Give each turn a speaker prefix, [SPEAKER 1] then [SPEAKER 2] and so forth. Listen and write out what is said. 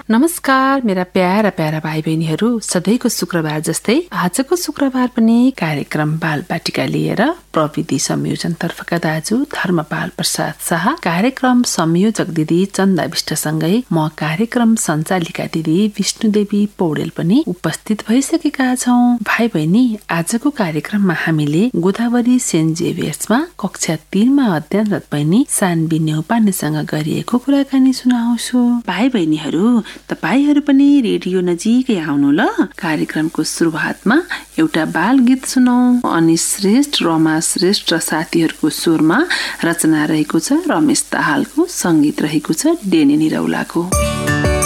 [SPEAKER 1] नमस्कार मेरा para para भाइ बहिनीहरू, सधैँको शुक्रबार जस्तै आजको शुक्रबार पनि कार्यक्रम बाल बाटिका लिएर प्रविधि संयोजन तर्फका दाजु धर्मपाल प्रसाद शाह, कार्यक्रम संयोजक दिदी चन्दा विष्टसँगै म कार्यक्रम सञ्चालिका दिदी विष्णुदेवी पौडेल पनि उपस्थित भइसकेका छौं। भाइ बहिनी, आजको कार्यक्रममा हामीले गोदावरी सेन्ट जेभियर्समा कक्षा 3 मा अध्ययनरत बहिनी सानवी न्यौपानेसँग गरिएको कुराकानी सुनाउँछु। भाइ बहिनीहरू, तपाईहरु पनि रेडियो नजिकै आउनु ल। कार्यक्रमको सुरुवातमा एउटा बाल गीत सुनौ। अनिश श्रेष्ठ, रमा श्रेष्ठ र साथीहरुको स्वरमा रचना रहेको छ रमेश दाहालको, संगीत रहेको छ डेनी निरौलाको।